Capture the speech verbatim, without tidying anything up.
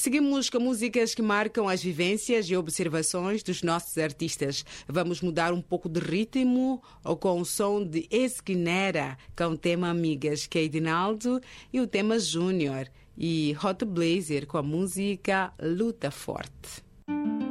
Seguimos com músicas que marcam as vivências e observações dos nossos artistas. Vamos mudar um pouco de ritmo com o som de Esquinera, com o tema Amigas, que é Edinaldo, e o tema Júnior, e Hot Blazer com a música Luta Forte.